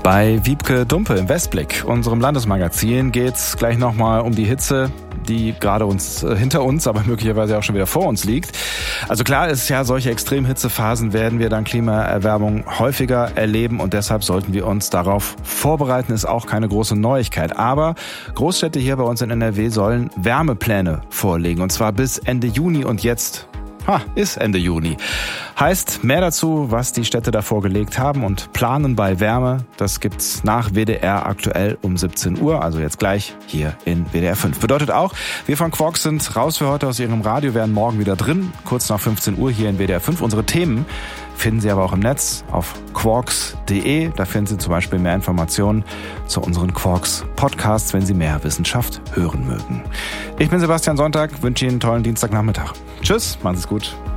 Bei Wiebke Dumpe im Westblick, unserem Landesmagazin, geht's gleich nochmal um die Hitze, die gerade hinter uns, aber möglicherweise auch schon wieder vor uns liegt. Also klar ist ja, solche Extremhitzephasen werden wir dank Klimaerwärmung häufiger erleben und deshalb sollten wir uns darauf vorbereiten. Ist auch keine große Neuigkeit. Aber Großstädte hier bei uns in NRW sollen Wärmepläne vorlegen und zwar bis Ende Juni und jetzt ist Ende Juni. Heißt mehr dazu, was die Städte da vorgelegt haben und planen bei Wärme. Das gibt's nach WDR aktuell um 17 Uhr, also jetzt gleich hier in WDR 5. Bedeutet auch, wir von Quarks sind raus für heute aus Ihrem Radio, werden morgen wieder drin, kurz nach 15 Uhr hier in WDR 5. Unsere Themen finden Sie aber auch im Netz auf quarks.de. Da finden Sie zum Beispiel mehr Informationen zu unseren Quarks Podcasts, wenn Sie mehr Wissenschaft hören mögen. Ich bin Sebastian Sonntag, wünsche Ihnen einen tollen Dienstagnachmittag. Tschüss, machen Sie es gut.